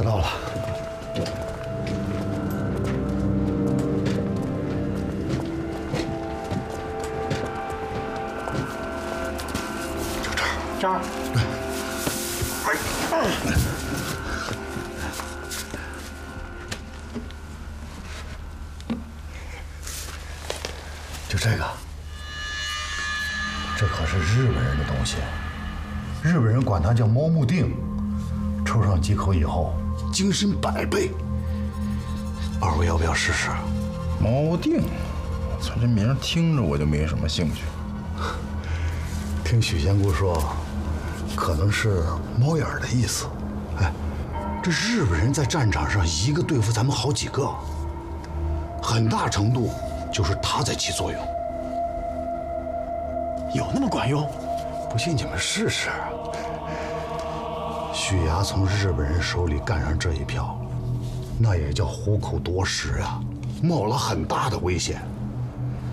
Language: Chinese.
到了。就这儿。 这儿。 就这个，这可是日本人的东西，日本人管它叫猫木锭。抽上几口以后，精神100倍。二位要不要试试？ 猫锭，操，这名听着我就没什么兴趣。 听许仙姑说，可能是猫眼的意思。哎，这日本人在战场上一个对付咱们好几个，很大程度就是他在起作用。 有那么管用？ 不信你们试试。许崖从日本人手里干上这一票，那也叫虎口夺食啊，冒了很大的危险。